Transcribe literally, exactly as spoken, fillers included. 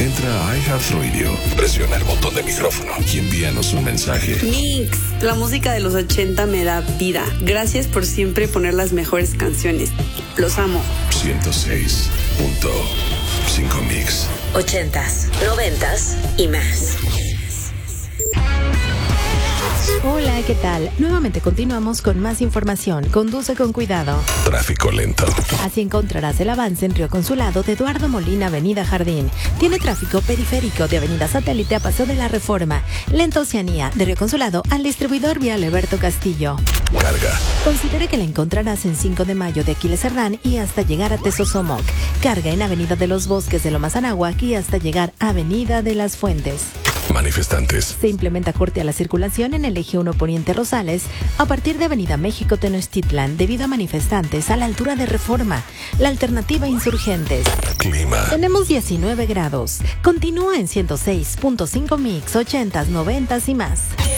Entra a iHeartRadio, presiona el botón de micrófono y envíanos un mensaje. Mix, la música de los ochenta me da vida. Gracias por siempre poner las mejores canciones. Los amo. ciento seis punto cinco Mix. Ochentas, noventas y más. Hola, ¿qué tal? Nuevamente continuamos con más información. Conduce con cuidado. Tráfico lento. Así encontrarás el avance en Río Consulado de Eduardo Molina, Avenida Jardín. Tiene tráfico periférico de Avenida Satélite a Paseo de la Reforma. Lenta Oceanía, de Río Consulado al distribuidor vial Alberto Castillo. Carga. Considere que la encontrarás en cinco de mayo de Aquiles Cerdán y hasta llegar a Tezosomoc. Carga en Avenida de los Bosques de Lomas Anáhuac y hasta llegar a Avenida de las Fuentes. Manifestantes. Se implementa corte a la circulación en el eje uno Poniente Rosales a partir de Avenida México Tenochtitlan debido a manifestantes a la altura de Reforma. La alternativa Insurgentes. Clima. Tenemos diecinueve grados. Continúa en ciento seis punto cinco Mix, ochentas, noventas y más.